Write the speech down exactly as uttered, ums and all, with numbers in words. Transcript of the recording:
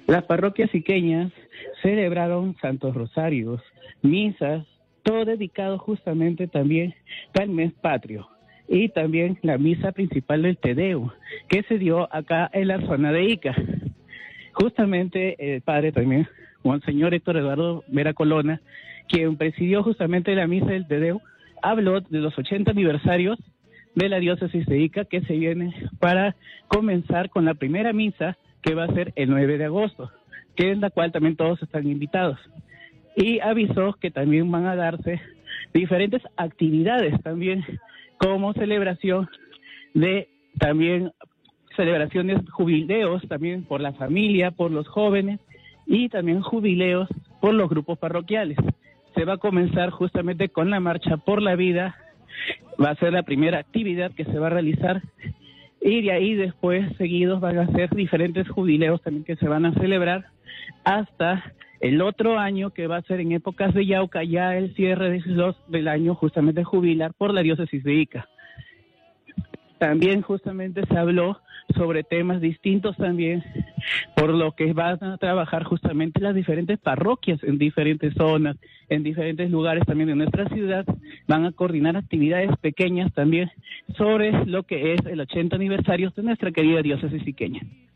Las parroquias iqueñas celebraron santos rosarios, misas, todo dedicado justamente también al mes patrio. Y también la misa principal del Te Deum, que se dio acá en la zona de Ica. Justamente el padre también, Monseñor Héctor Eduardo Vera Colonna, quien presidió justamente la misa del Te Deum, habló de los ochenta aniversarios de la diócesis de Ica, que se viene para comenzar con la primera misa, que va a ser el nueve de agosto, que es la cual también todos están invitados. Y avisó que también van a darse diferentes actividades también, como celebración de también celebraciones, jubileos también por la familia, por los jóvenes, y también jubileos por los grupos parroquiales. Se va a comenzar justamente con la marcha por la vida, va a ser la primera actividad que se va a realizar, y de ahí después seguidos van a ser diferentes jubileos también que se van a celebrar hasta el otro año, que va a ser en épocas de Yauca, ya el cierre de los, del año justamente jubilar por la diócesis de Ica. También justamente se habló sobre temas distintos también, por lo que van a trabajar justamente las diferentes parroquias en diferentes zonas, en diferentes lugares también de nuestra ciudad. Van a coordinar actividades pequeñas también sobre lo que es el ochenta aniversario de nuestra querida diócesis iqueña.